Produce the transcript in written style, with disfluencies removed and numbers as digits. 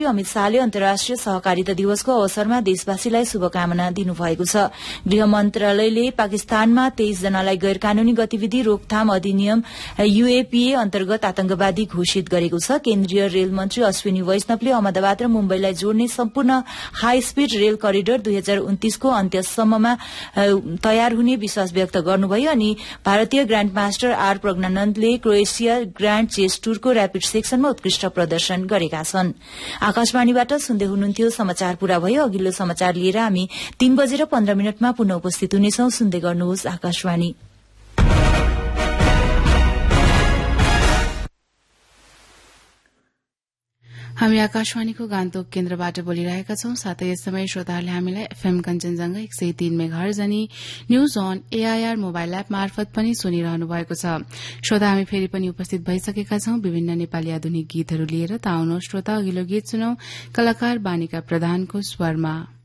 अमित शाहले अन्तर्राष्ट्रिय सहकारिता दिवसको अवसरमा देशवासीलाई शुभकामना दिनुभएको छ। गृह मन्त्रालयले पाकिस्तानमा 23 जनालाई गैर कानूनी गतिविधि रोकथाम अधिनियम UAPA अन्तर्गत आतंकवादी घोषित गरेको छ। केन्द्रीय रेल मन्त्री अश्विनी वैष्णवले अहमदाबाद र मुम्बईलाई जोड्ने सम्पूर्ण हाई स्पीड रेल करिडोर 2029 को अन्त्यसम्ममा तयार हुने विश्वास व्यक्त गर्नुभयो अनि भारतीय grand master are प्रज्ञानन्दले Croatia grand chess टूरको rapid सेक्सनमा उत्कृष्ट प्रदर्शन गरेका छन्। आकाशवाणीबाट सुन्दै हुनुहुन्थ्यो समाचार पूरा भयो। अघिल्लो समाचार लिएर हामी 3:15 पुनः उपस्थित हुनेछौं। सुन्दै गर्नुहोस् आकाशवाणी। हामी आकाशवाणीको गान्तोक केन्द्रबाट बोलिरहेका छौं। साथै यस समय श्रोताहरूले हामीलाई FM कञ्चनजंघा 103 मेगाहर्ज अनि news on AIR mobile app मार्फत पनि सुनिरहनु भएको छ। श्रोता हामी फेरि पनि उपस्थित भइसकेका छौं विभिन्न नेपाली आधुनिक गीतहरू लिएर। त आउनुहोस् श्रोता अघिल्लो गीत सुनौ कलाकार बानिका प्रधानको स्वरमा।